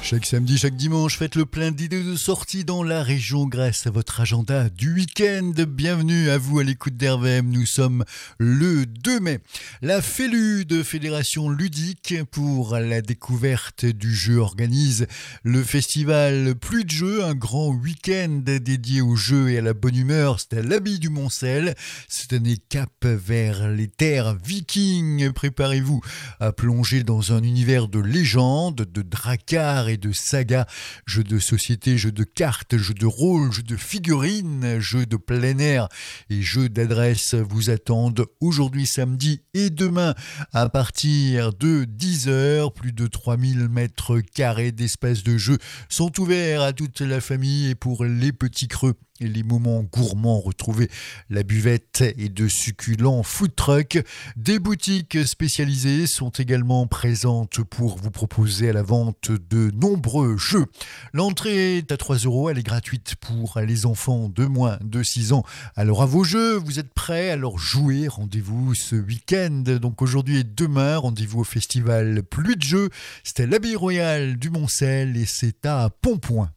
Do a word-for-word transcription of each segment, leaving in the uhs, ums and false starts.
Chaque samedi, chaque dimanche, faites le plein d'idées de sortie dans la région grâce à votre agenda du week-end. Bienvenue à vous à l'écoute d'R V M. Nous sommes le deux mai. La FELUD, Fédération ludique pour la découverte du jeu, organise le festival Plus de jeux, un grand week-end dédié au jeu et à la bonne humeur. C'est à l'Abbaye du Moncel. Cette année, cap vers les terres vikings. Préparez-vous à plonger dans un univers de légendes, de dracars et de sagas, jeux de société, jeux de cartes, jeux de rôle, jeux de figurines, jeux de plein air et jeux d'adresse vous attendent aujourd'hui samedi et demain à partir de dix heures. Plus de trois mille mètres carrés d'espace de jeu sont ouverts à toute la famille et pour les petits creux et les moments gourmands, retrouvez la buvette et de succulents food trucks. Des boutiques spécialisées sont également présentes pour vous proposer à la vente de nombreux jeux. L'entrée est à trois euros, elle est gratuite pour les enfants de moins de six ans. Alors à vos jeux, vous êtes prêts? Alors jouez, rendez-vous ce week-end. Donc aujourd'hui et demain, rendez-vous au festival Plus de jeux. C'est à l'Abbaye Royale du Moncel et c'est à Pontpoint.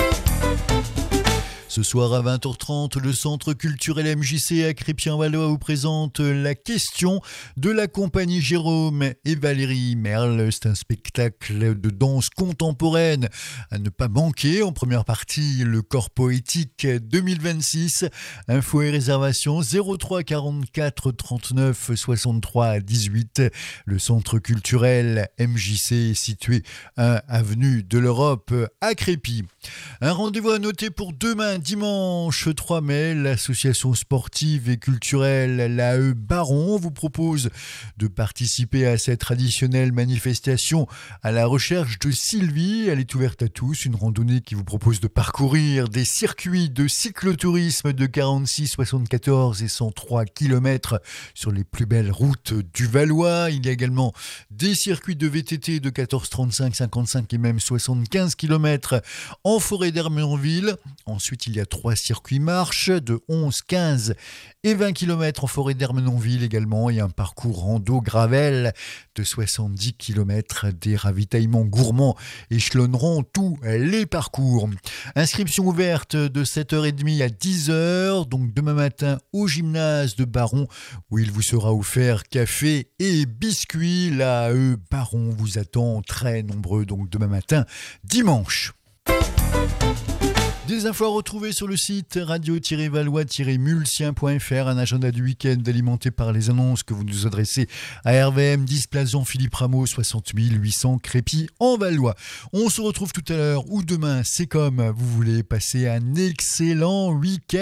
Ce soir à vingt heures trente, le Centre culturel M J C à Crépy-en-Valois vous présente la question de la compagnie Jérôme et Valérie Merle. C'est un spectacle de danse contemporaine à ne pas manquer. En première partie, le corps poétique deux mille vingt-six. Infos et réservations zéro trois quarante-quatre trente-neuf soixante-trois dix-huit. Le Centre culturel M J C situé à avenue de l'Europe à Crépy. Un rendez-vous à noter pour demain, dimanche trois mai, l'association sportive et culturelle l'A E Baron vous propose de participer à cette traditionnelle manifestation à la recherche de Sylvie. Elle est ouverte à tous, une randonnée qui vous propose de parcourir des circuits de cyclotourisme de quarante-six, soixante-quatorze et cent trois kilomètres sur les plus belles routes du Valois. Il y a également des circuits de V T T de quatorze, trente-cinq, cinquante-cinq et même soixante-quinze kilomètres en forêt d'Hermenonville. Ensuite, il y a trois circuits marche de onze, quinze et vingt kilomètres en forêt d'Hermenonville également et un parcours rando gravel de soixante-dix kilomètres. Des ravitaillements gourmands échelonneront tous les parcours. Inscription ouverte de sept heures trente à dix heures, donc demain matin au gymnase de Baron où il vous sera offert café et biscuits. La E Baron vous attend très nombreux donc demain matin, dimanche. Des infos à retrouver sur le site radio-valois-mulsien point f r, un agenda du week-end alimenté par les annonces que vous nous adressez à R V M, dix place Jean-Philippe Rameau, soixante mille huit cents Crépy en Valois. On se retrouve tout à l'heure ou demain, c'est comme vous voulez, passer un excellent week-end.